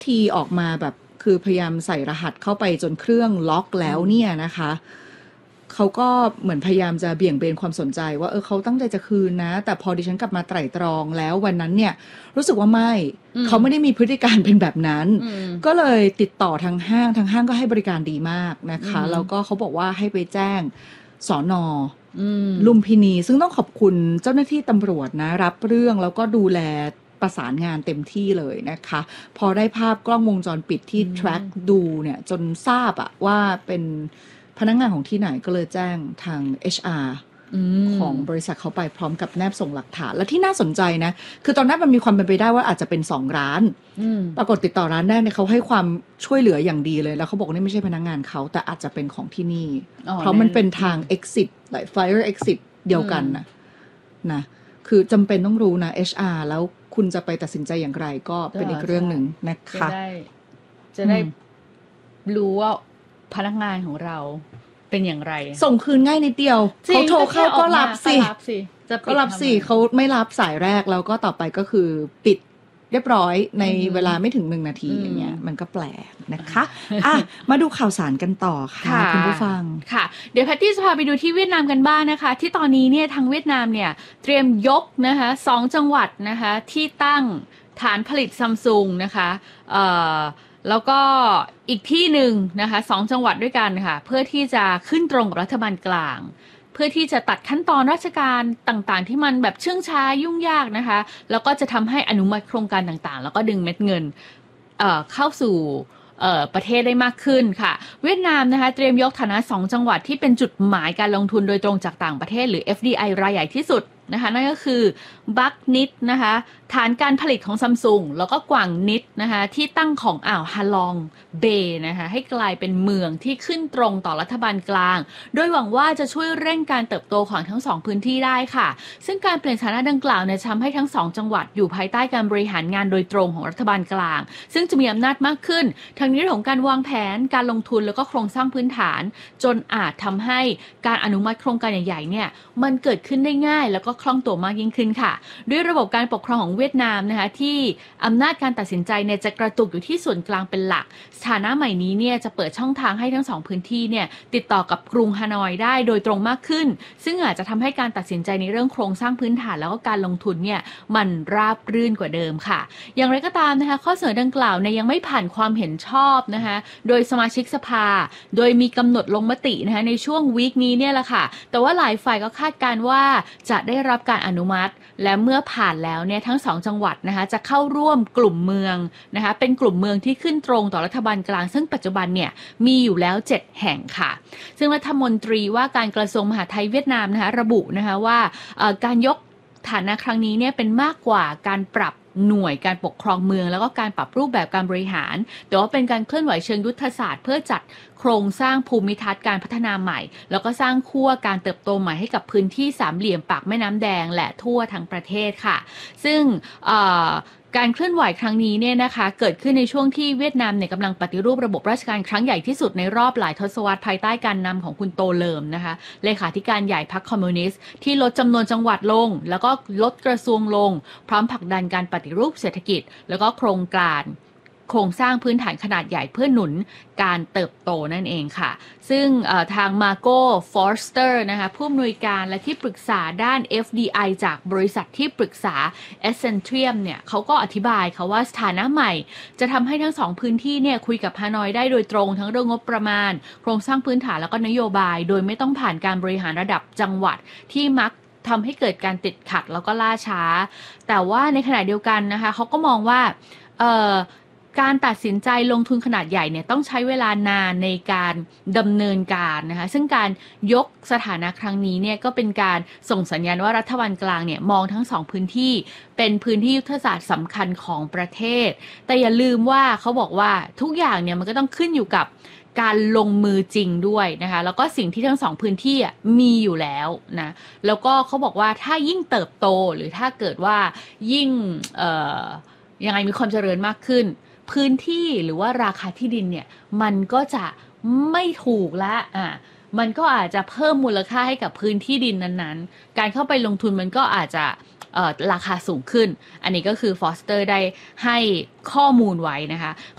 ทีออกมาแบบคือพยายามใส่รหัสเข้าไปจนเครื่องล็อกแล้วเนี่ยนะคะเขาก็เหมือนพยายามจะเบี่ยงเบนความสนใจว่าเขาตั้งใจจะคืนนะแต่พอดิฉันกลับมาไตร่ตรองแล้ววันนั้นเนี่ยรู้สึกว่าไม่เขาไม่ได้มีพฤติการเป็นแบบนั้นก็เลยติดต่อทางห้างก็ให้บริการดีมากนะคะแล้วก็เขาบอกว่าให้ไปแจ้งสน.ลุมพินีซึ่งต้องขอบคุณเจ้าหน้าที่ตำรวจนะรับเรื่องแล้วก็ดูแลประสานงานเต็มที่เลยนะคะพอได้ภาพกล้องวงจรปิดที่ track ดูเนี่ยจนทราบอะว่าเป็นพนักงานของที่ไหนก็เลยแจ้งทาง HR ของบริษัทเขาไปพร้อมกับแนบส่งหลักฐานและที่น่าสนใจนะคือตอนนั้นมันมีความเป็นไปได้ว่าอาจจะเป็น2ร้านปรากฏติดต่อร้านแรกเนี่ยเขาให้ความช่วยเหลืออย่างดีเลยแล้วเขาบอกว่านี่ไม่ใช่พนักงานเขาแต่อาจจะเป็นของที่นี่เพราะมันเป็นทาง exit like fire exit เดียวกันนะคือจำเป็นต้องรู้นะ HR แล้วคุณจะไปตัดสินใจอย่างไรก็เป็นอีกเรื่องหนึ่งนะคะจะได้รู้ว่าพนักงานของเราเป็นอย่างไรส่งคืนง่ายนิดเดียวเขาโทรเข้าก็รับสิก็รับสิเขาไม่รับสายแรกแล้วก็ต่อไปก็คือปิดเรียบร้อยในเวลาไม่ถึง1 นาทีอย่างเงี้ยมันก็แปลกนะคะมาดูข่าวสารกันต่อค่ะคุณผู้ฟังค่ะเดี๋ยวแพทตี้จะพาไปดูที่เวียดนามกันบ้างนะคะที่ตอนนี้เนี่ยทางเวียดนามเนี่ยเตรียมยกนะคะ2จังหวัดนะคะที่ตั้งฐานผลิตซัมซุงนะคะแล้วก็อีกที่หนึ่งนะคะ2จังหวัดด้วยกันค่ะเพื่อที่จะขึ้นตรงกับรัฐบาลกลางเพื่อที่จะตัดขั้นตอนราชการต่างๆที่มันแบบเชื่องช้ายุ่งยากนะคะแล้วก็จะทำให้อนุมัติโครงการต่างๆแล้วก็ดึงเม็ดเงินเข้าสู่ประเทศได้มากขึ้นค่ะเวียดนามนะคะเตรียมยกฐานะ2จังหวัดที่เป็นจุดหมายการลงทุนโดยตรงจากต่างประเทศหรือ FDI รายใหญ่ที่สุดนะคะนั่นก็คือบักนิดนะคะฐานการผลิตของซัมซุงแล้วก็กวางนิดนะคะที่ตั้งของอ่าวฮาลองเบย์นะคะให้กลายเป็นเมืองที่ขึ้นตรงต่อรัฐบาลกลางโดยหวังว่าจะช่วยเร่งการเติบโตของทั้ง2พื้นที่ได้ค่ะซึ่งการเปลี่ยนฐานะดังกล่าวเนี่ยทำให้ทั้ง2จังหวัดอยู่ภายใต้การบริหารงานโดยตรงของรัฐบาลกลางซึ่งจะมีอำนาจมากขึ้นทั้งในเรื่องของการวางแผนการลงทุนแล้วก็โครงสร้างพื้นฐานจนอาจทำให้การอนุมัติโครงการใหญ่ๆเนี่ยมันเกิดขึ้นได้ง่ายแล้วก็คล่องตัวมากยิ่งขึ้นค่ะด้วยระบบการปกครองของเวียดนามนะคะที่อำนาจการตัดสินใจเนี่ยจะกระตุกอยู่ที่ส่วนกลางเป็นหลักสถานะใหม่นี้เนี่ยจะเปิดช่องทางให้ทั้ง2พื้นที่เนี่ยติดต่อกับกรุงฮานอยได้โดยตรงมากขึ้นซึ่งอาจจะทำให้การตัดสินใจในเรื่องโครงสร้างพื้นฐานแล้วก็การลงทุนเนี่ยมันราบรื่นกว่าเดิมค่ะอย่างไรก็ตามนะคะข้อเสนอดังกล่าวเนี่ยยังไม่ผ่านความเห็นชอบนะคะโดยสมาชิกสภาโดยมีกำหนดลงมตินะคะในช่วงวีคนี้เนี่ยแหละค่ะแต่ว่าหลายฝ่ายก็คาดการณ์ว่าจะได้รับการอนุมัติและเมื่อผ่านแล้วเนี่ยทั้ง2จังหวัดนะคะจะเข้าร่วมกลุ่มเมืองนะคะเป็นกลุ่มเมืองที่ขึ้นตรงต่อรัฐบาลกลางซึ่งปัจจุบันเนี่ยมีอยู่แล้ว7แห่งค่ะซึ่งรัฐมนตรีว่าการกระทรวงมหาดไทยเวียดนามนะคะระบุนะคะว่าการยกฐานะครั้งนี้เนี่ยเป็นมากกว่าการปรับหน่วยการปกครองเมืองแล้วก็การปรับรูปแบบการบริหารแต่ว่าเป็นการเคลื่อนไหวเชิงยุทธศาสตร์เพื่อจัดโครงสร้างภูมิทัศน์การพัฒนาใหม่แล้วก็สร้างขั้วการเติบโตใหม่ให้กับพื้นที่สามเหลี่ยมปากแม่น้ำแดงและทั่วทั้งประเทศค่ะซึ่งการเคลื่อนไหวครั้งนี้เนี่ยนะคะเกิดขึ้นในช่วงที่เวียดนามเนี่ยกำลังปฏิรูประบบราชการครั้งใหญ่ที่สุดในรอบหลายทศวรรษภายใต้การนำของคุณโตเลิมนะคะเลขาธิการใหญ่พรรคคอมมิวนิสต์ที่ลดจำนวนจังหวัดลงแล้วก็ลดกระทรวงลงพร้อมผลักดันการปฏิรูปเศรษฐกิจแล้วก็โครงสร้างพื้นฐานขนาดใหญ่เพื่อหนุนการเติบโตนั่นเองค่ะซึ่งทางมาโก้ฟอร์สเตอร์นะคะผู้อำนวยการและที่ปรึกษาด้าน FDI จากบริษัทที่ปรึกษา Accentrium เนี่ยเขาก็อธิบายค่ะว่าสถานะใหม่จะทำให้ทั้ง2พื้นที่เนี่ยคุยกับฮานอยได้โดยตรงทั้งเรื่องงบประมาณโครงสร้างพื้นฐานแล้วก็นโยบายโดยไม่ต้องผ่านการบริหารระดับจังหวัดที่มักทำให้เกิดการติดขัดแล้วก็ล่าช้าแต่ว่าในขณะเดียวกันนะคะเขาก็มองว่าการตัดสินใจลงทุนขนาดใหญ่เนี่ยต้องใช้เวลานานในการดำเนินการนะคะซึ่งการยกสถานะครั้งนี้เนี่ยก็เป็นการส่งสัญญาณว่ารัฐบาลกลางเนี่ยมองทั้ง2พื้นที่เป็นพื้นที่ยุทธศาสตร์สำคัญของประเทศแต่อย่าลืมว่าเขาบอกว่าทุกอย่างเนี่ยมันก็ต้องขึ้นอยู่กับการลงมือจริงด้วยนะคะแล้วก็สิ่งที่ทั้ง2พื้นที่มีอยู่แล้วนะแล้วก็เขาบอกว่าถ้ายิ่งเติบโตหรือถ้าเกิดว่ายิ่งยังไงมีความเจริญมากขึ้นพื้นที่หรือว่าราคาที่ดินเนี่ยมันก็จะไม่ถูกละมันก็อาจจะเพิ่มมูลค่าให้กับพื้นที่ดินนั้นๆการเข้าไปลงทุนมันก็อาจจะราคาสูงขึ้นอันนี้ก็คือฟอสเตอร์ได้ให้ข้อมูลไว้นะคะ